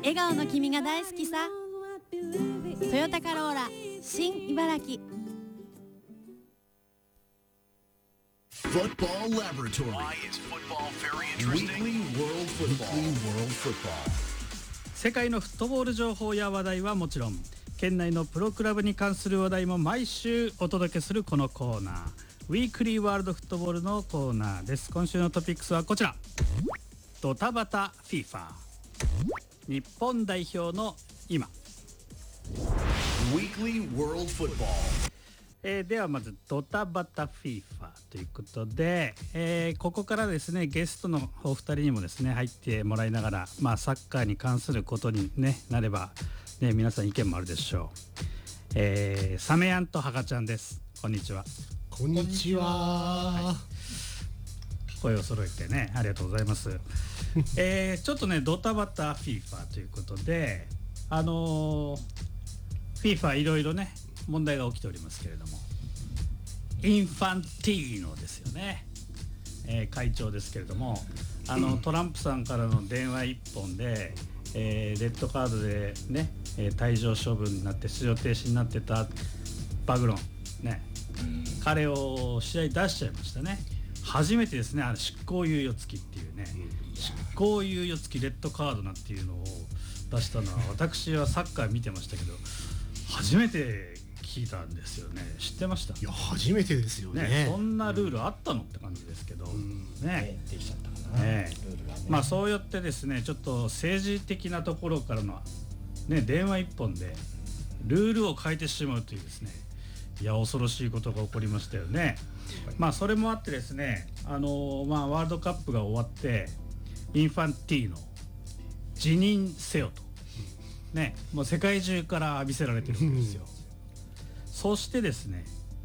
笑顔の君が大好きさ。トヨタカローラ新茨城。 Football Laboratory. Why is football very interesting? Weekly World Football. 世界のフットボール情報や話題はもちろん、県内のプロクラブに関する話題も毎週お届けするこのコーナー、ウィークリーワールドフットボールのコーナーです。今週のトピックスはこちら、ドタバタ FIFA 日本代表の今。 Weekly World Football。 ではまずドタバタ FIFA ということで、ここからですね、ゲストのお二人にもですね入ってもらいながら、サッカーに関することに、なれば、皆さん意見もあるでしょう。サメヤンとハカちゃんです。こんにちは。 こんにちは。 声を揃えてね、ありがとうございます。ちょっとね、ドタバタ FIFA ということで、FIFA いろいろね問題が起きておりますけれども、インファンティーノですよね、会長ですけれども、トランプさんからの電話一本で、レッドカードでね、退場処分になって出場停止になってたバグロンね、彼を試合出しちゃいましたね。初めてですね、執行猶予付きっていうね、執行猶予付きレッドカードなんていうのを出したのは、私はサッカー見てましたけど初めて聞いたんですよね。知ってました？ いや、初めてですよね。 そんなルールあったのって感じですけど、 できちゃったかな、ルールがね。 そうやってですね、ちょっと政治的なところからの、電話一本でルールを変えてしまうというですね、いや恐ろしいことが起こりましたよね。それもあってですね、ワールドカップが終わってインファンティーノ辞任せよと、もう世界中から浴びせられてるわけですよ。そしてですね、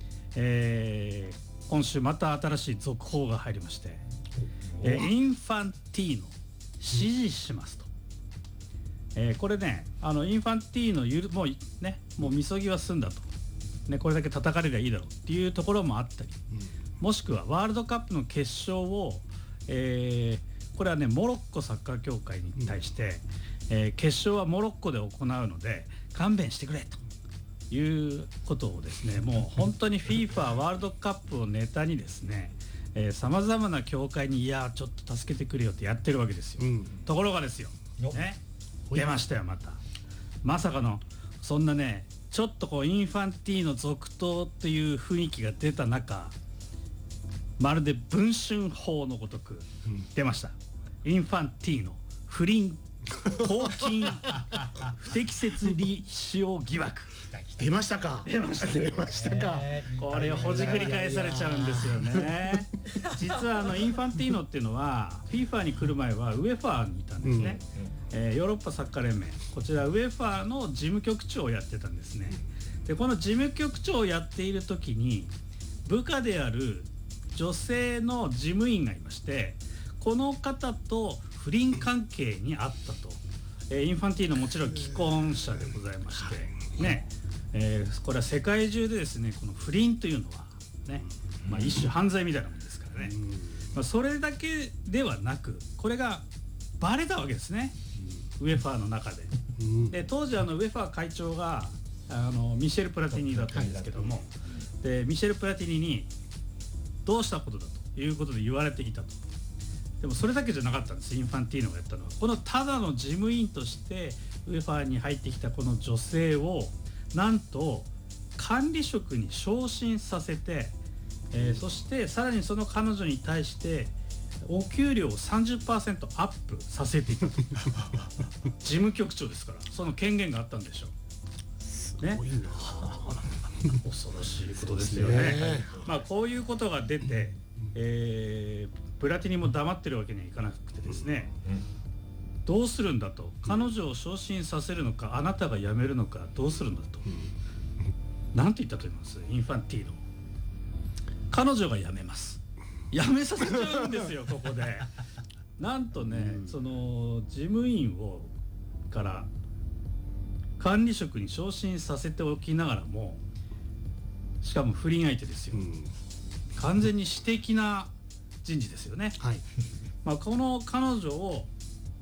今週また新しい続報が入りまして、インファンティーノ支持しますと。これね、インファンティーノもうみそぎは済んだと、これだけ叩かれりゃいいだろうっていうところもあったり、もしくはワールドカップの決勝を、これはね、モロッコサッカー協会に対して、決勝はモロッコで行うので勘弁してくれということをですね、もう本当に FIFA ワールドカップをネタにですね、さまざまな協会に、いやちょっと助けてくれよってやってるわけですよ。ところがですよ、出ましたよ、まさかのそんなね、ちょっとこうインファンティーノ続投っていう雰囲気が出た中、まるで文春法のごとく出ました、インファンティーノ不倫公金不適切利使用疑惑。 出ましたか。 出ましたか。これをほじくり返されちゃうんですよね。実はインファンティーノっていうのは FIFA に来る前はウエファにいたんですね。ヨーロッパサッカー連盟、こちらウエファの事務局長をやってたんですね。でこの事務局長をやっている時に部下である女性の事務員がいまして、この方と不倫関係にあったと。インファンティーノもちろん既婚者でございましてね、これは世界中でですね、この不倫というのはね、一種犯罪みたいなものですからね。それだけではなく、これがバレたわけですね、ウェファーの中で。で当時ウェファー会長がミシェル・プラティニだったんですけども、でミシェル・プラティニにどうしたことだということで言われていたと。でもそれだけじゃなかったんです、インファンティーノがやったのは。このただの事務員としてウェファーに入ってきたこの女性をなんと管理職に昇進させて、そしてさらにその彼女に対してお給料を 30% アップさせていく事務局長ですから、その権限があったんでしょう。 すごいな、 恐ろしいことですよね。こういうことが出て、プラティニも黙ってるわけにはいかなくてですね、どうするんだと、彼女を昇進させるのか、あなたが辞めるのか、どうするんだと、なんて言ったと思います？インファンティーノ、彼女が辞めます、辞めさせちゃうんですよここで。なんとね、その事務員をから管理職に昇進させておきながらも、しかも不倫相手ですよ、完全に私的な人事ですよね。この彼女を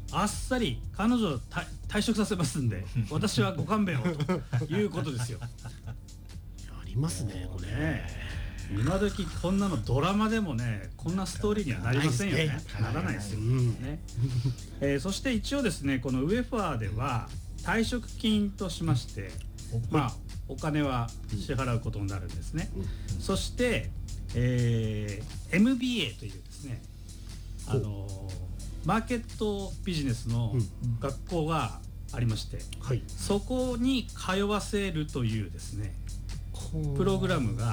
あっさり彼女を退職させますんで私はご勘弁をということですよ。 ありますねこれね、今時こんなのドラマでもねこんなストーリーにはなりませんよね。ならないですよ、ね。そして一応ですねこのウェファーでは退職金としまして、まあお金は支払うことになるんですね。そして、MBA というですねマーケットビジネスの学校がありまして、そこに通わせるというですねプログラムが